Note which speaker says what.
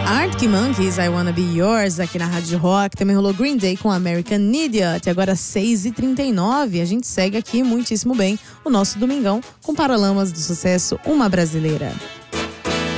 Speaker 1: Arctic Monkeys, I Wanna Be Yours, aqui na Rádio Rock. Também rolou Green Day com American Idiot. Agora 6h39, a gente segue aqui muitíssimo bem o nosso domingão com Paralamas do Sucesso, Uma Brasileira.